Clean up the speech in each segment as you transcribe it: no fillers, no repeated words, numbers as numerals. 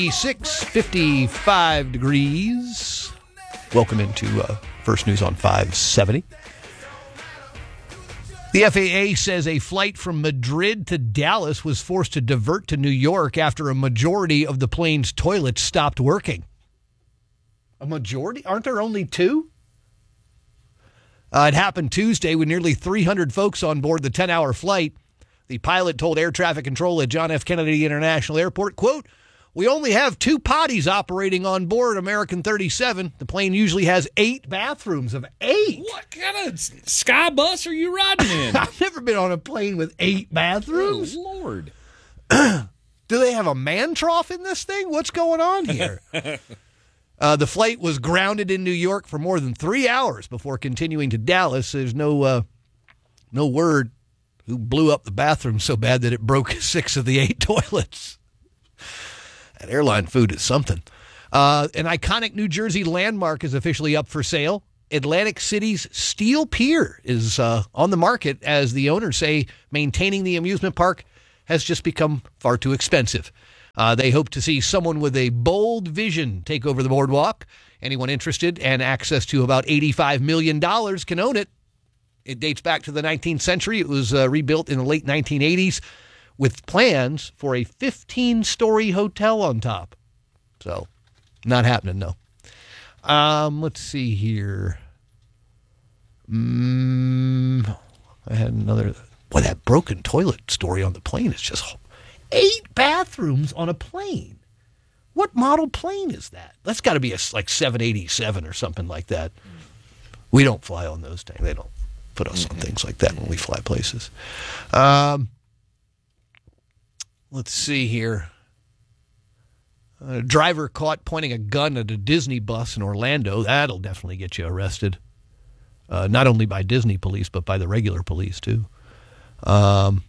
55 degrees. Welcome into First News on 570. The FAA says a flight from Madrid to Dallas was forced to divert to New York after a majority of the plane's toilets stopped working. A majority? Aren't there only two? It happened Tuesday with nearly 300 folks on board the 10-hour flight. The pilot told air traffic control at John F. Kennedy International Airport, quote, "We only have 2 potties operating on board American 37. The plane usually has 8 bathrooms." Of 8? What kind of sky bus are you riding in? I've never been on a plane with 8 bathrooms. Oh, Lord. Do they have a man trough in this thing? What's going on here? The flight was grounded in New York for more than 3 hours before continuing to Dallas. There's no word who blew up the bathroom so bad that it broke 6 of the 8 toilets. That airline food is something. An iconic New Jersey landmark is officially up for sale. Atlantic City's Steel Pier is on the market as the owners say maintaining the amusement park has just become far too expensive. They hope to see someone with a bold vision take over the boardwalk. Anyone interested and access to about $85 million can own it. It dates back to the 19th century. It was rebuilt in the late 1980s with plans for a 15-story hotel on top. So, not happening, no. Let's see here. I had another... Boy, that broken toilet story on the plane is just 8 bathrooms on a plane. What model plane is that? That's got to be a 787 or something like that. We don't fly on those things. They don't put us on things like that when we fly places. Let's see here. A driver caught pointing a gun at a Disney bus in Orlando. That'll definitely get you arrested. Not only by Disney police, but by the regular police, too. And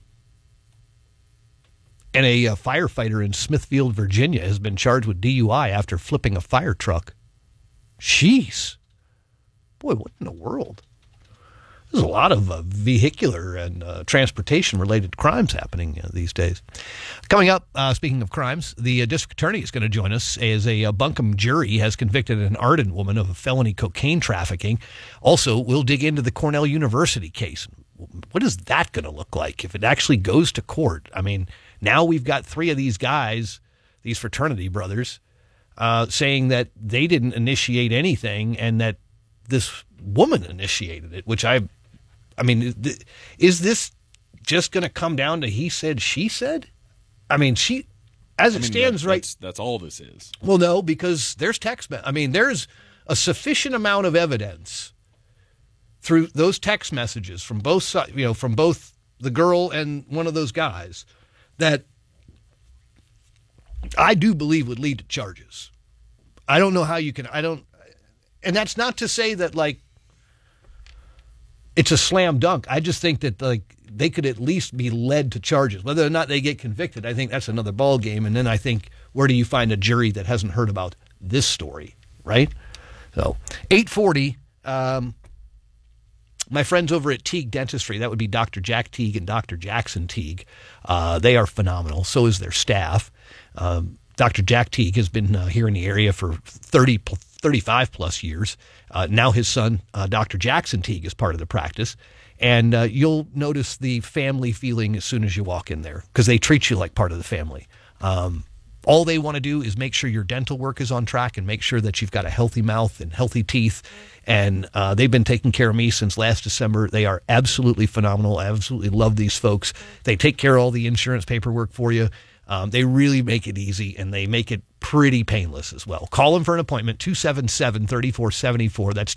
a firefighter in Smithfield, Virginia, has been charged with DUI after flipping a fire truck. Jeez. Boy, what in the world? There's a lot of vehicular and transportation-related crimes happening these days. Coming up, speaking of crimes, the district attorney is going to join us as a Buncombe jury has convicted an ardent woman of felony cocaine trafficking. Also, we'll dig into the Cornell University case. What is that going to look like if it actually goes to court? I mean, now we've got 3 of these guys, these fraternity brothers, saying that they didn't initiate anything and that this woman initiated it, which I mean, is this just going to come down to he said, she said? I mean, it stands right. That's all this is. Well, no, because there's there's a sufficient amount of evidence through those text messages from both sides, from both the girl and one of those guys that I do believe would lead to charges. I don't know how you can, and that's not to say that it's a slam dunk. I just think that they could at least be led to charges. Whether or not they get convicted, I think that's another ball game. And then I think, where do you find a jury that hasn't heard about this story, right? So 840. My friends over at Teague Dentistry, that would be Dr. Jack Teague and Dr. Jackson Teague. They are phenomenal. So is their staff. Dr. Jack Teague has been here in the area for 35 plus years. Now his son, Dr. Jackson Teague, is part of the practice. And you'll notice the family feeling as soon as you walk in there because they treat you like part of the family. All they want to do is make sure your dental work is on track and make sure that you've got a healthy mouth and healthy teeth. And they've been taking care of me since last December. They are absolutely phenomenal. I absolutely love these folks. They take care of all the insurance paperwork for you. They really make it easy, and they make it pretty painless as well. Call them for an appointment, 277-3474. That's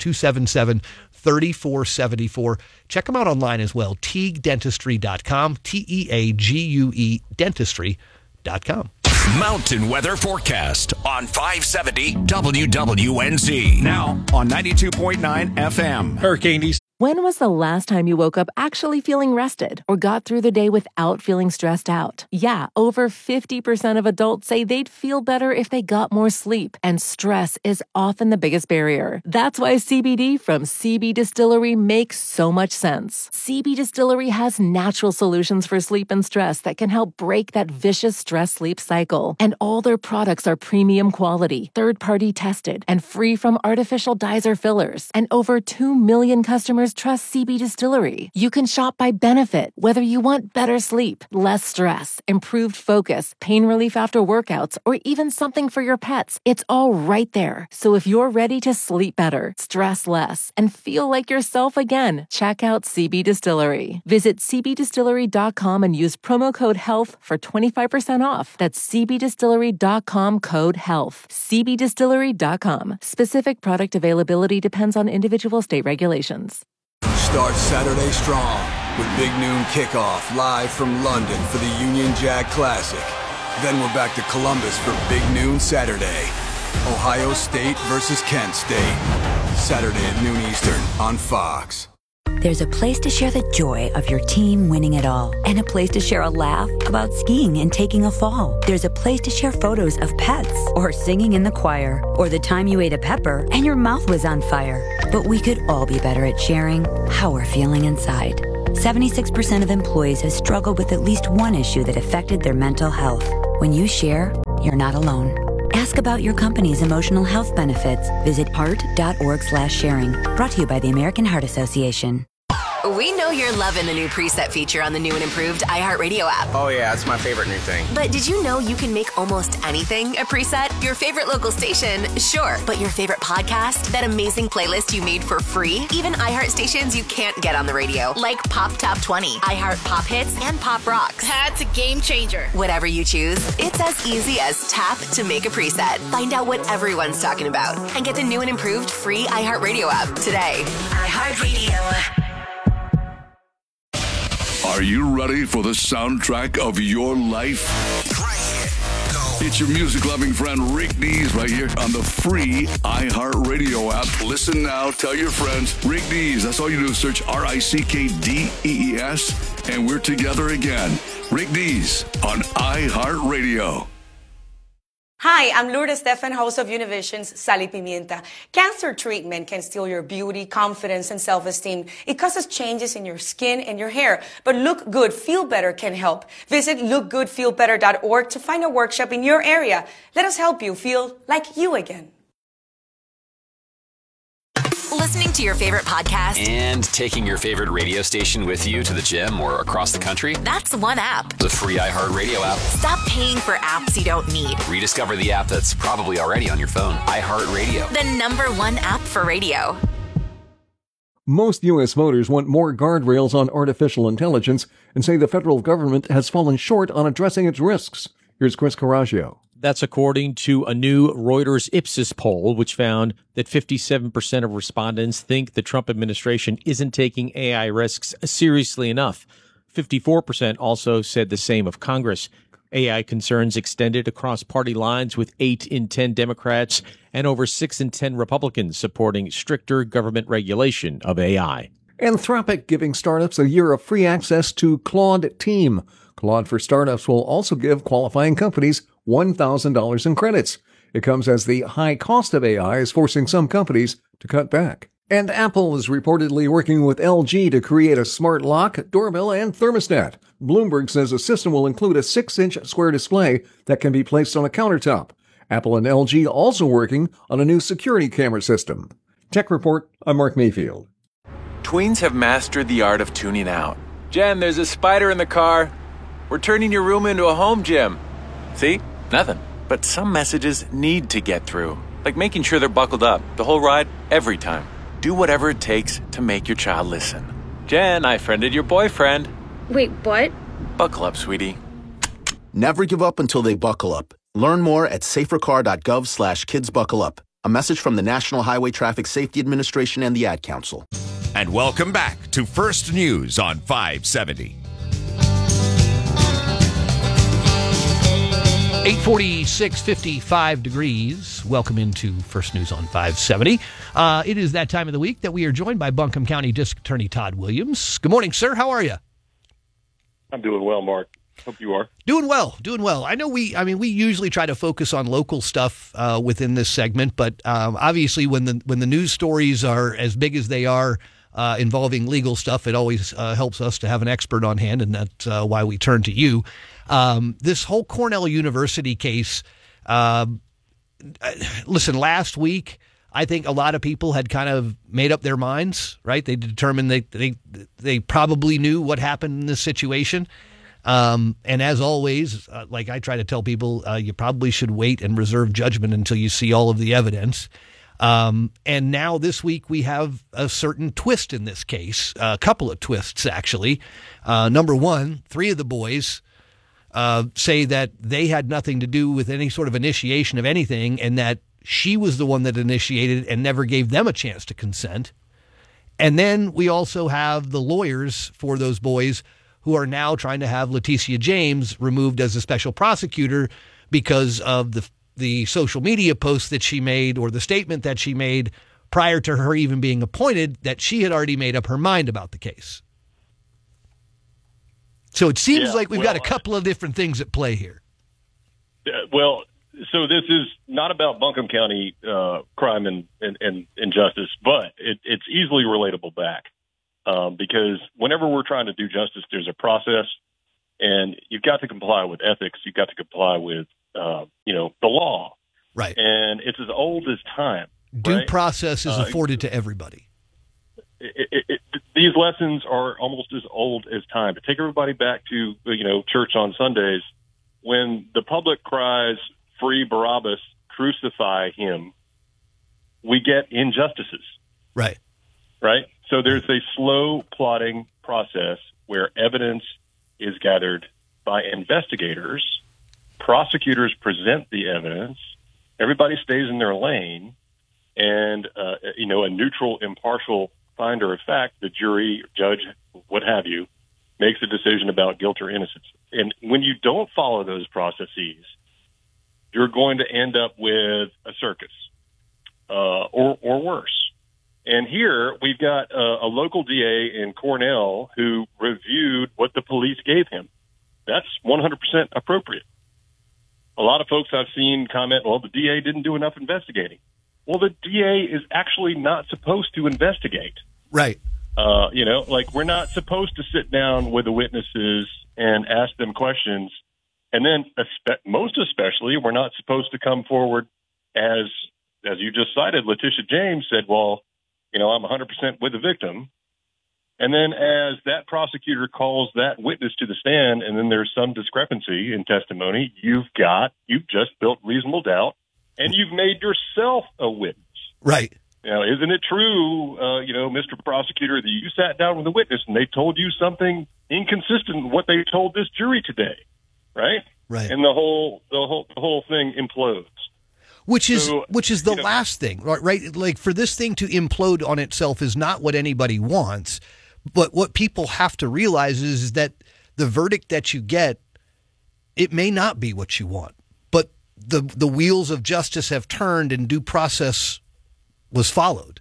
277-3474. Check them out online as well, TeagueDentistry.com, TeaGue Dentistry.com. Mountain weather forecast on 570 WWNZ. Now on 92.9 FM. Hurricane East. When was the last time you woke up actually feeling rested or got through the day without feeling stressed out? Yeah, over 50% of adults say they'd feel better if they got more sleep, and stress is often the biggest barrier. That's why CBD from CB Distillery makes so much sense. CB Distillery has natural solutions for sleep and stress that can help break that vicious stress-sleep cycle. And all their products are premium quality, third-party tested, and free from artificial dyes or fillers. And over 2 million customers trust CB Distillery. You can shop by benefit, whether you want better sleep, less stress, improved focus, pain relief after workouts, or even something for your pets. It's all right there. So if you're ready to sleep better, stress less, and feel like yourself again, check out CB Distillery. Visit cbdistillery.com and use promo code HEALTH for 25% off. That's cbdistillery.com, code HEALTH. cbdistillery.com. Specific product availability depends on individual state regulations. Start Saturday strong with Big Noon Kickoff live from London for the Union Jack Classic. Then we're back to Columbus for Big Noon Saturday. Ohio State versus Kent State. Saturday at noon Eastern on Fox. There's a place to share the joy of your team winning it all, and a place to share a laugh about skiing and taking a fall. There's a place to share photos of pets, or singing in the choir, or the time you ate a pepper and your mouth was on fire. But we could all be better at sharing how we're feeling inside. 76% of employees have struggled with at least one issue that affected their mental health. When you share, you're not alone. Ask about your company's emotional health benefits. Visit heart.org/sharing. Brought to you by the American Heart Association. We know you're loving the new preset feature on the new and improved iHeartRadio app. Oh yeah, it's my favorite new thing. But did you know you can make almost anything a preset? Your favorite local station, sure. But your favorite podcast? That amazing playlist you made for free? Even iHeart stations you can't get on the radio, like Pop Top 20, iHeart Pop Hits, and Pop Rocks. That's a game changer. Whatever you choose, it's as easy as tap to make a preset. Find out what everyone's talking about and get the new and improved free iHeartRadio app today. iHeartRadio. Are you ready for the soundtrack of your life? It's your music-loving friend Rick Dees right here on the free iHeartRadio app. Listen now, tell your friends. Rick Dees, that's all you do is search RickDees, and we're together again. Rick Dees on iHeartRadio. Hi, I'm Lourdes Stefan, host of Univision's Sal y Pimienta. Cancer treatment can steal your beauty, confidence, and self-esteem. It causes changes in your skin and your hair. But Look Good, Feel Better can help. Visit lookgoodfeelbetter.org to find a workshop in your area. Let us help you feel like you again. Listening to your favorite podcast and taking your favorite radio station with you to the gym or across the country? That's one app. The free iHeartRadio app. Stop paying for apps you don't need. Rediscover the app that's probably already on your phone. iHeartRadio. The #1 app for radio. Most U.S. voters want more guardrails on artificial intelligence and say the federal government has fallen short on addressing its risks. Here's Chris Caraggio. That's according to a new Reuters Ipsos poll, which found that 57% of respondents think the Trump administration isn't taking AI risks seriously enough. 54% also said the same of Congress. AI concerns extended across party lines, with 8 in 10 Democrats and over 6 in 10 Republicans supporting stricter government regulation of AI. Anthropic giving startups a year of free access to Claude Team. Claude for Startups will also give qualifying companies $1,000 in credits. It comes as the high cost of AI is forcing some companies to cut back. And Apple is reportedly working with LG to create a smart lock, doorbell, and thermostat. Bloomberg says the system will include a 6-inch square display that can be placed on a countertop. Apple and LG also working on a new security camera system. Tech Report, I'm Mark Mayfield. Tweens have mastered the art of tuning out. Jen, there's a spider in the car. We're turning your room into a home gym. See? Nothing. But some messages need to get through. Like making sure they're buckled up the whole ride, every time. Do whatever it takes to make your child listen. Jen, I friended your boyfriend. Wait, what? Buckle up, sweetie. Never give up until they buckle up. Learn more at safercar.gov/kidsbuckleup. A message from the National Highway Traffic Safety Administration and the Ad Council. And welcome back to First News on 570. 846, 55 degrees. Welcome into First News on 570. It is that time of the week that we are joined by Buncombe County District Attorney Todd Williams. Good morning, sir. How are you? I'm doing well, Mark. Hope you are. Doing well. I know we usually try to focus on local stuff within this segment, but obviously when the news stories are as big as they are involving legal stuff, it always helps us to have an expert on hand, and that's why we turn to you. This whole Cornell University case, listen, last week, I think a lot of people had kind of made up their minds, right? They determined they probably knew what happened in this situation. And as always, like I try to tell people, you probably should wait and reserve judgment until you see all of the evidence. And now this week we have a certain twist in this case, a couple of twists, actually. Number one, 3 of the boys say that they had nothing to do with any sort of initiation of anything, and that she was the one that initiated and never gave them a chance to consent. And then we also have the lawyers for those boys who are now trying to have Leticia James removed as a special prosecutor because of the social media post that she made, or the statement that she made prior to her even being appointed, that she had already made up her mind about the case. So it seems like we've got a couple of different things at play here. Well, so this is not about Buncombe County crime and injustice, but it's easily relatable back because whenever we're trying to do justice, there's a process, and you've got to comply with ethics. You've got to comply with the law, right? And it's as old as time. Due process is afforded to everybody. These lessons are almost as old as time. To take everybody back to church on Sundays, when the public cries, "Free Barabbas, crucify him," we get injustices. Right. Right? So there's a slow plotting process where evidence is gathered by investigators, prosecutors present the evidence, everybody stays in their lane, and a neutral, impartial finder of fact, the jury, judge, what have you, makes a decision about guilt or innocence. And when you don't follow those processes, you're going to end up with a circus, or worse. And here we've got a local DA in Cornell who reviewed what the police gave him. That's 100% appropriate. A lot of folks I've seen comment, well, the DA didn't do enough investigating. Well, the DA is actually not supposed to investigate. Right. We're not supposed to sit down with the witnesses and ask them questions. And then most especially, we're not supposed to come forward as you just cited, Leticia James said, well, I'm 100% with the victim. And then as that prosecutor calls that witness to the stand, and then there's some discrepancy in testimony, you've just built reasonable doubt, and you've made yourself a witness. Right. Isn't it true, Mr. Prosecutor, that you sat down with a witness and they told you something inconsistent with what they told this jury today, right? Right. And the whole thing implodes. Which is the last thing, right? Like, for this thing to implode on itself is not what anybody wants. But what people have to realize is that the verdict that you get, it may not be what you want. But the wheels of justice have turned and due process was followed.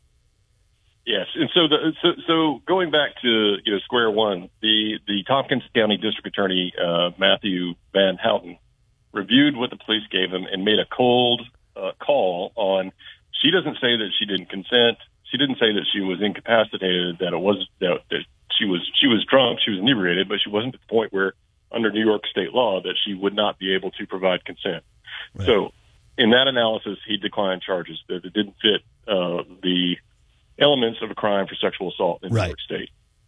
Yes, and so going back to square one, the Tompkins County District Attorney Matthew Van Houten reviewed what the police gave him and made a cold call on. She doesn't say that she didn't consent. She didn't say that she was incapacitated. That she was drunk. She was inebriated, but she wasn't at the point where, under New York state law, that she would not be able to provide consent. Right. So, in that analysis, he declined charges that it didn't fit the elements of a crime for sexual assault in New York State.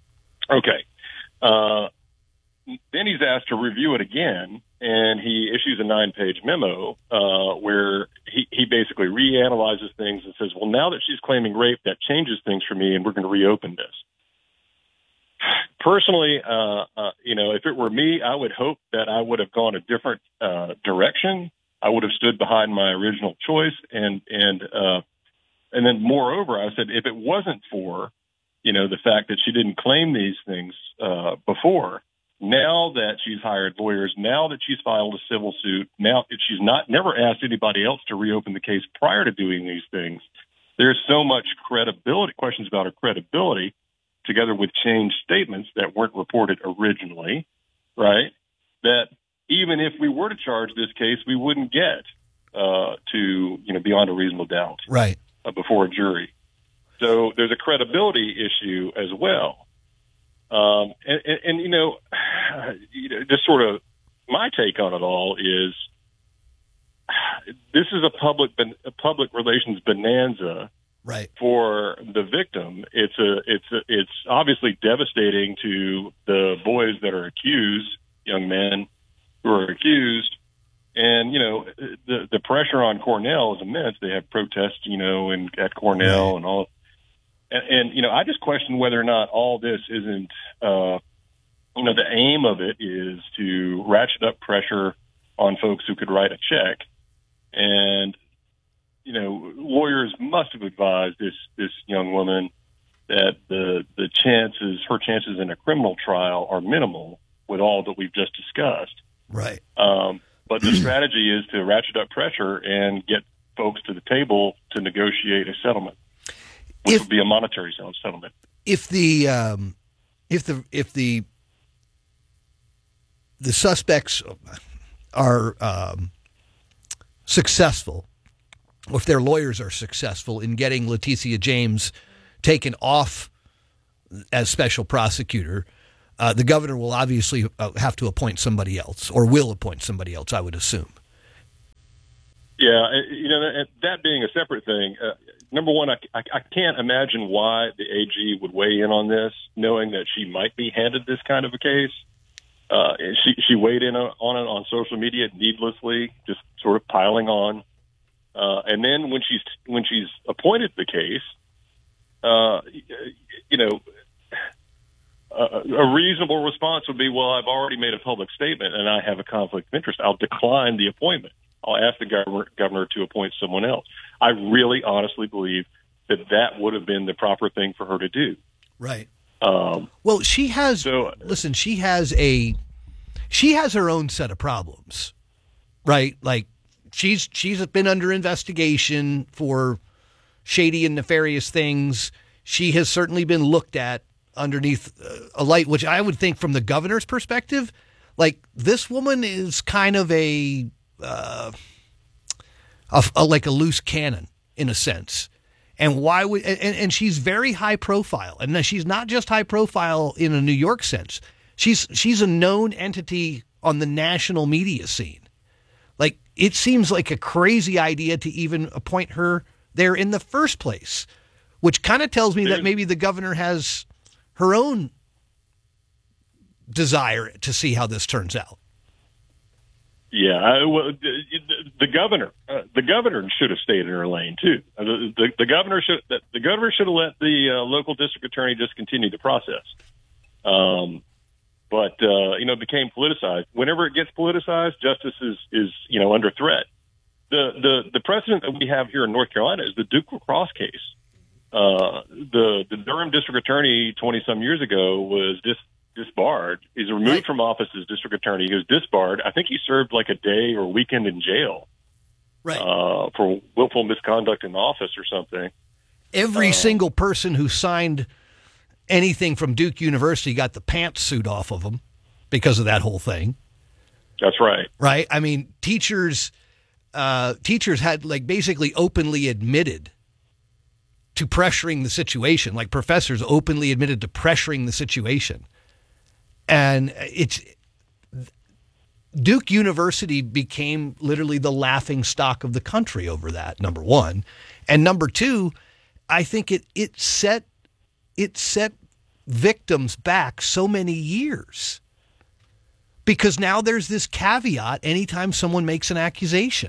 Okay. Then he's asked to review it again, and he issues a 9-page memo where he basically reanalyzes things and says, well, now that she's claiming rape, that changes things for me, and we're going to reopen this. Personally, if it were me, I would hope that I would have gone a different direction. I would have stood behind my original choice, and then moreover, I said, if it wasn't for, the fact that she didn't claim these things before, now that she's hired lawyers, now that she's filed a civil suit, now that she's never asked anybody else to reopen the case prior to doing these things, there's so much questions about her credibility, together with changed statements that weren't reported originally, right? That even if we were to charge this case, we wouldn't get to beyond a reasonable doubt, right, before a jury. So there's a credibility issue as well. Just sort of my take on it all is this is a public relations bonanza, right, for the victim. It's obviously devastating to the boys that are accused, young men who are accused, and the pressure on Cornell is immense. They have protests, at Cornell, right, and all. And I just question whether or not all this isn't, the aim of it is to ratchet up pressure on folks who could write a check. And, lawyers must have advised this young woman that her chances in a criminal trial are minimal with all that we've just discussed. Right. But the strategy is to ratchet up pressure and get folks to the table to negotiate a settlement, which would be a monetary settlement. If the suspects are successful, or if their lawyers are successful in getting Leticia James taken off as special prosecutor, the governor will obviously have to appoint somebody else, or will appoint somebody else, I would assume. Yeah, that being a separate thing, number one, I can't imagine why the AG would weigh in on this, knowing that she might be handed this kind of a case. She weighed in on it on social media needlessly, just sort of piling on. And then when she's appointed the case, a reasonable response would be, well, I've already made a public statement and I have a conflict of interest. I'll decline the appointment. I'll ask the governor to appoint someone else. I really honestly believe that would have been the proper thing for her to do. Right. Well, she has her own set of problems, right? Like she's been under investigation for shady and nefarious things. She has certainly been looked at underneath a light, which I would think from the governor's perspective, like this woman is kind of like a loose cannon in a sense. And why would and she's very high profile, and she's not just high profile in a New York sense. She's a known entity on the national media scene. Like it seems like a crazy idea to even appoint her there in the first place, which kind of tells me that maybe the governor has her own desire to see how this turns out. Yeah, the governor should have stayed in her lane too. The governor should have let the local district attorney just continue the process. But it became politicized. Whenever it gets politicized, justice is under threat. The precedent that we have here in North Carolina is the Duke Lacrosse case. The Durham district attorney 20-some years ago was disbarred. He's removed from office as district attorney. He was disbarred. I think he served like a day or weekend in jail, right, for willful misconduct in office or something. Every single person who signed anything from Duke University got the pantsuit off of them because of that whole thing. That's right. Right. I mean, teachers had like basically openly admitted to pressuring the situation. Like professors openly admitted to pressuring the situation. And Duke University became literally the laughing stock of the country over that, number one. And number two, I think it set victims back so many years. Because now there's this caveat anytime someone makes an accusation.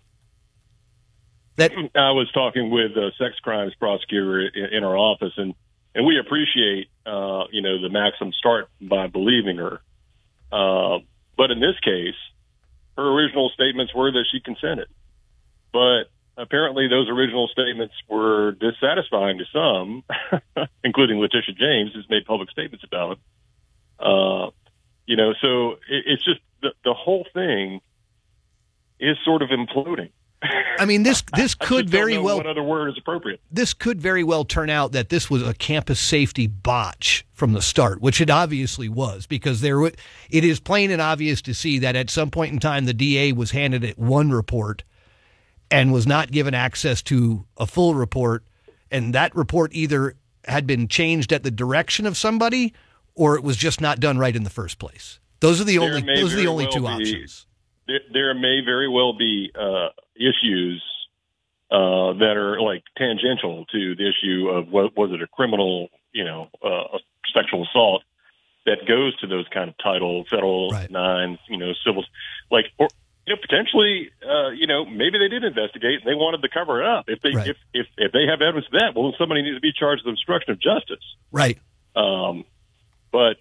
That I was talking with a sex crimes prosecutor in our office, and we appreciate, the maxim start by believing her. But in this case, her original statements were that she consented. But apparently those original statements were dissatisfying to some, including Leticia James, who's made public statements about it. So it's just the whole thing is sort of imploding. I mean, this could very well. What other word is appropriate? This could very well turn out that this was a campus safety botch from the start, which it obviously was, because it is plain and obvious to see that at some point in time the DA was handed it one report and was not given access to a full report, and that report either had been changed at the direction of somebody or it was just not done right in the first place. Those are the only two options. There may very well be issues that are like tangential to the issue of what was it, a criminal, sexual assault that goes to those kind of titles, federal nines, civil, or potentially, maybe they did investigate and they wanted to cover it up. If they if they have evidence of that, well, somebody needs to be charged with obstruction of justice. Right. But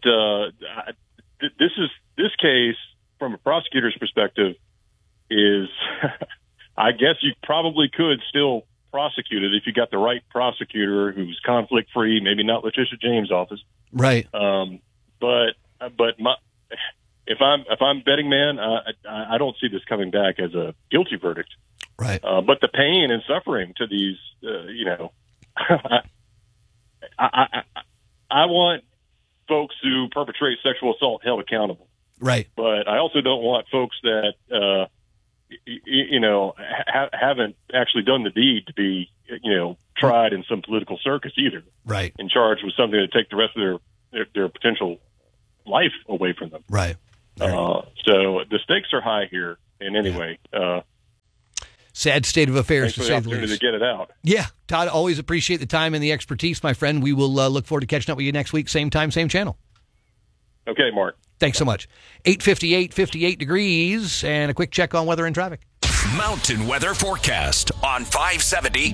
this case, from a prosecutor's perspective, is I guess you probably could still prosecute it if you got the right prosecutor who's conflict free, maybe not Letitia James' office. Right. But if I'm betting man, I don't see this coming back as a guilty verdict. Right. But the pain and suffering to these, I want folks who perpetrate sexual assault held accountable. Right. But I also don't want folks that, haven't actually done the deed to be, tried in some political circus either. Right. And charged with something to take the rest of their potential life away from them. Right. So the stakes are high here. And anyway, sad state of affairs, to say the opportunity least. to get it out. Yeah. Todd, always appreciate the time and the expertise, my friend. We will look forward to catching up with you next week. Same time, same channel. Okay, Mark. Thanks so much. 8:58, 58 degrees, and a quick check on weather and traffic. Mountain weather forecast on 570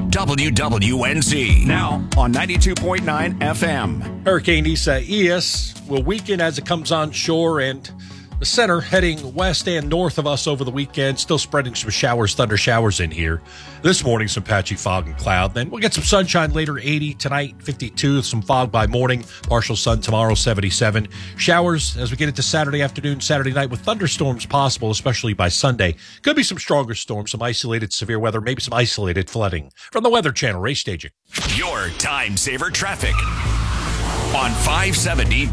WWNZ. Now on 92.9 FM. Hurricane Isaias will weaken as it comes on shore, and the center heading west and north of us over the weekend, still spreading some showers, thunder showers in here. This morning, some patchy fog and cloud. Then we'll get some sunshine later, 80 tonight, 52, some fog by morning, partial sun tomorrow, 77. Showers as we get into Saturday afternoon, Saturday night with thunderstorms possible, especially by Sunday. Could be some stronger storms, some isolated severe weather, maybe some isolated flooding. From the Weather Channel, Ray Staging. Your time saver traffic on 570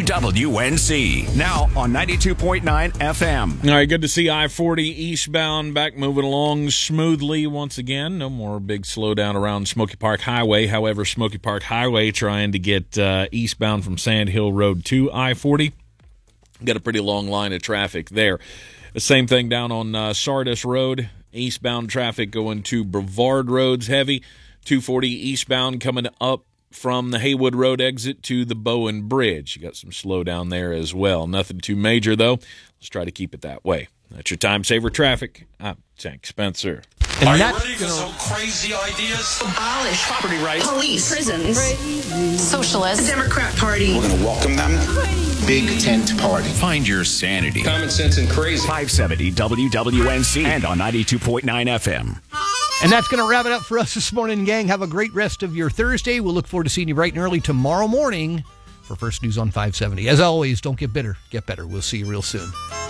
WWNC. Now on 92.9 FM. All right, good to see I-40 eastbound back moving along smoothly once again. No more big slowdown around Smoky Park Highway. However, Smoky Park Highway trying to get eastbound from Sand Hill Road to I-40. Got a pretty long line of traffic there. The same thing down on Sardis Road. Eastbound traffic going to Brevard Road's heavy. 240 eastbound coming up from the Haywood Road exit to the Bowen Bridge. You got some slowdown there as well. Nothing too major, though. Let's try to keep it that way. That's your time saver traffic. I'm Tank Spencer. And are you ready for some crazy ideas? Abolish property rights, police, prisons, socialists, the Democrat Party. We're going to welcome them. Big tent party. Find your sanity. Common sense and crazy. 570 WWNC and on 92.9 FM. And that's going to wrap it up for us this morning, gang. Have a great rest of your Thursday. We'll look forward to seeing you bright and early tomorrow morning for First News on 570. As always, don't get bitter, get better. We'll see you real soon.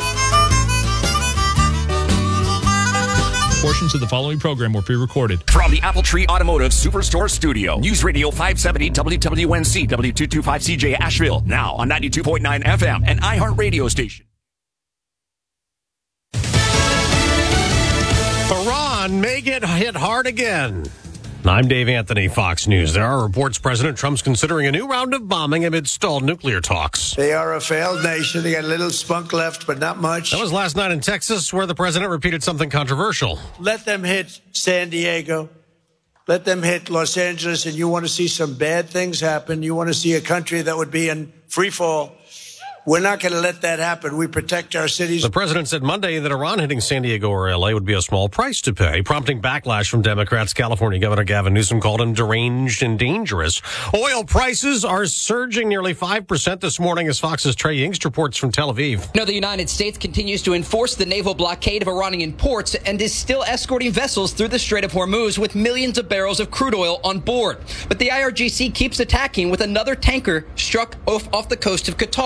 Portions of the following program were pre-recorded. From the Apple Tree Automotive Superstore Studio, News Radio 570 WWNC, W225CJ Asheville, now on 92.9 FM, and iHeart Radio station. Iran may get hit hard again. I'm Dave Anthony, Fox News. There are reports President Trump's considering a new round of bombing amid stalled nuclear talks. They are a failed nation. They got a little spunk left, but not much. That was last night in Texas, where the president repeated something controversial. Let them hit San Diego. Let them hit Los Angeles, and you want to see some bad things happen. You want to see a country that would be in free fall. We're not going to let that happen. We protect our cities. The president said Monday that Iran hitting San Diego or L.A. would be a small price to pay, prompting backlash from Democrats. California Governor Gavin Newsom called him deranged and dangerous. Oil prices are surging nearly 5% this morning, as Fox's Trey Yingst reports from Tel Aviv. The United States continues to enforce the naval blockade of Iranian ports and is still escorting vessels through the Strait of Hormuz with millions of barrels of crude oil on board. But the IRGC keeps attacking, with another tanker struck off the coast of Qatar overnight.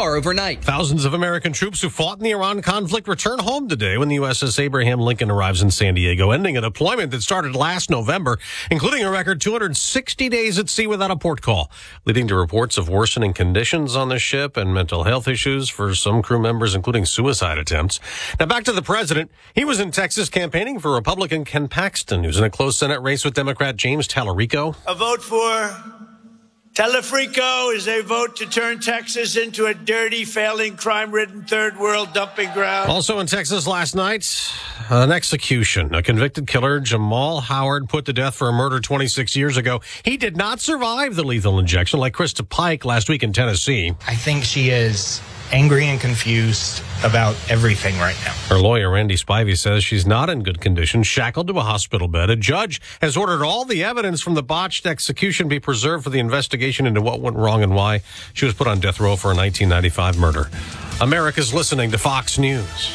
night. Thousands of American troops who fought in the Iran conflict return home today when the USS Abraham Lincoln arrives in San Diego, ending a deployment that started last November, including a record 260 days at sea without a port call, leading to reports of worsening conditions on the ship and mental health issues for some crew members, including suicide attempts. Now back to the president. He was in Texas campaigning for Republican Ken Paxton, who's in a close Senate race with Democrat James Tallarico. A vote for Telefrico is a vote to turn Texas into a dirty, failing, crime-ridden third world dumping ground. Also in Texas last night, an execution. A convicted killer, Jamal Howard, put to death for a murder 26 years ago. He did not survive the lethal injection like Krista Pike last week in Tennessee. I think she is angry and confused about everything right now. Her lawyer, Randy Spivey, says she's not in good condition, shackled to a hospital bed. A judge has ordered all the evidence from the botched execution be preserved for the investigation into what went wrong and why she was put on death row for a 1995 murder. America's listening to Fox News.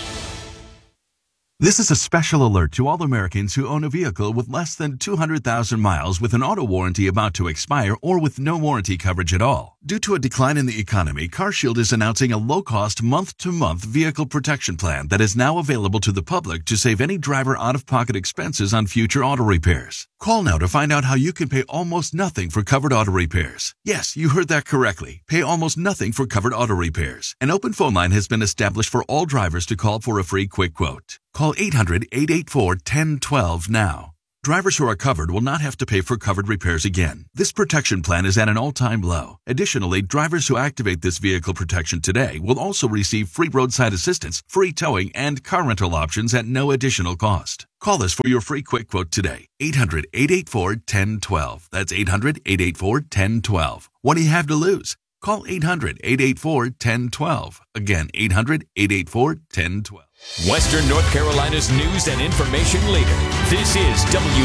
This is a special alert to all Americans who own a vehicle with less than 200,000 miles with an auto warranty about to expire or with no warranty coverage at all. Due to a decline in the economy, CarShield is announcing a low-cost month-to-month vehicle protection plan that is now available to the public to save any driver out-of-pocket expenses on future auto repairs. Call now to find out how you can pay almost nothing for covered auto repairs. Yes, you heard that correctly. Pay almost nothing for covered auto repairs. An open phone line has been established for all drivers to call for a free quick quote. Call 800-884-1012 now. Drivers who are covered will not have to pay for covered repairs again. This protection plan is at an all-time low. Additionally, drivers who activate this vehicle protection today will also receive free roadside assistance, free towing, and car rental options at no additional cost. Call us for your free quick quote today. 800-884-1012. That's 800-884-1012. What do you have to lose? Call 800-884-1012. Again, 800-884-1012. Western North Carolina's news and information leader. This is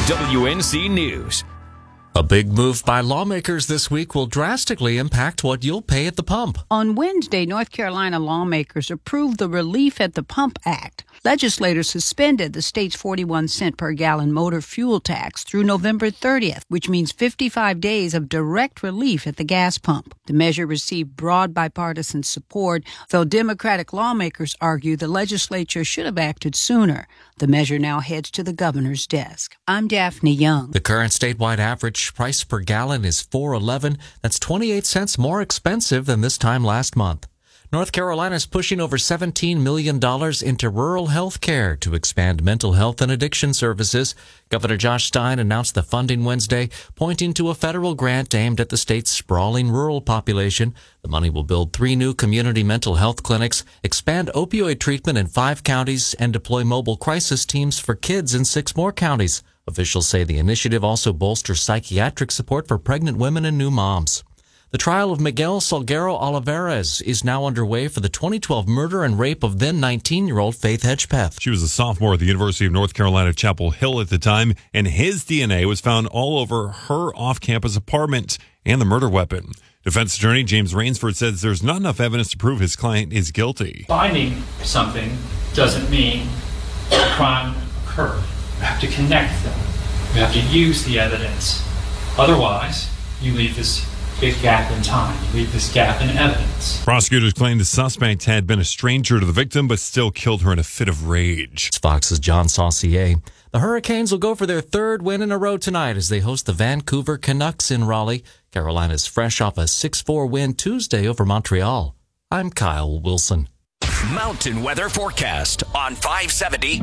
WWNC News. A big move by lawmakers this week will drastically impact what you'll pay at the pump. On Wednesday, North Carolina lawmakers approved the Relief at the Pump Act. Legislators suspended the state's 41-cent per gallon motor fuel tax through November 30th, which means 55 days of direct relief at the gas pump. The measure received broad bipartisan support, though Democratic lawmakers argue the legislature should have acted sooner. The measure now heads to the governor's desk. I'm Daphne Young. The current statewide average price per gallon is $4.11. That's 28 cents more expensive than this time last month. North Carolina is pushing over $17 million into rural health care to expand mental health and addiction services. Governor Josh Stein announced the funding Wednesday, pointing to a federal grant aimed at the state's sprawling rural population. The money will build 3 new community mental health clinics, expand opioid treatment in 5 counties, and deploy mobile crisis teams for kids in 6 more counties. Officials say the initiative also bolsters psychiatric support for pregnant women and new moms. The trial of Miguel Salguero Olivares is now underway for the 2012 murder and rape of then 19-year-old Faith Hedgepeth. She was a sophomore at the University of North Carolina, Chapel Hill at the time, and his DNA was found all over her off-campus apartment and the murder weapon. Defense attorney James Rainsford says there's not enough evidence to prove his client is guilty. Finding something doesn't mean the crime occurred. You have to connect them. You have to use the evidence. Otherwise, you leave this big gap in time. You leave this gap in evidence. Prosecutors claim the suspect had been a stranger to the victim, but still killed her in a fit of rage. It's Fox's John Saucier. The Hurricanes will go for their 3rd win in a row tonight as they host the Vancouver Canucks in Raleigh. Carolina's fresh off a 6-4 win Tuesday over Montreal. I'm Kyle Wilson. Mountain weather forecast on 570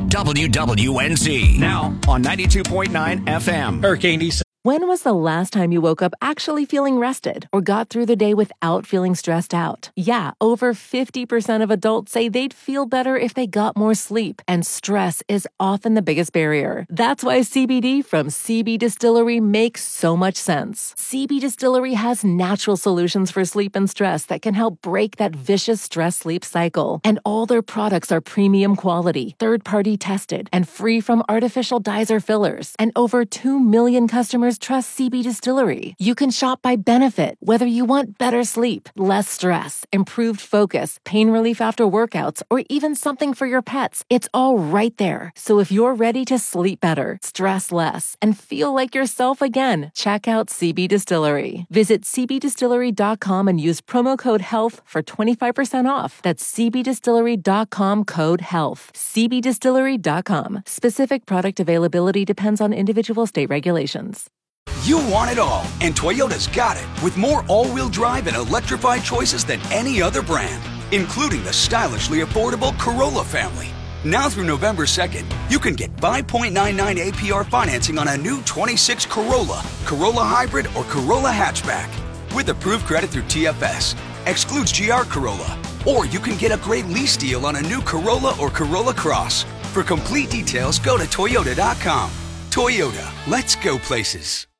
WWNC. Now on 92.9 FM. Hurricane December. When was the last time you woke up actually feeling rested or got through the day without feeling stressed out? Yeah, over 50% of adults say they'd feel better if they got more sleep, and stress is often the biggest barrier. That's why CBD from CB Distillery makes so much sense. CB Distillery has natural solutions for sleep and stress that can help break that vicious stress-sleep cycle. And all their products are premium quality, third-party tested, and free from artificial dyes or fillers. And over 2 million customers customers trust CB Distillery. You can shop by benefit, whether you want better sleep, less stress, improved focus, pain relief after workouts, or even something for your pets. It's all right there. So if you're ready to sleep better, stress less, and feel like yourself again, check out CB Distillery. Visit cbdistillery.com and use promo code HEALTH for 25% off. That's cbdistillery.com, code HEALTH. cbdistillery.com. Specific product availability depends on individual state regulations. You want it all, and Toyota's got it, with more all-wheel drive and electrified choices than any other brand, including the stylishly affordable Corolla family. Now through November 2nd, you can get 5.99 APR financing on a new 26 Corolla, Corolla Hybrid, or Corolla Hatchback. With approved credit through TFS, excludes GR Corolla. Or you can get a great lease deal on a new Corolla or Corolla Cross. For complete details, go to Toyota.com. Toyota, let's go places.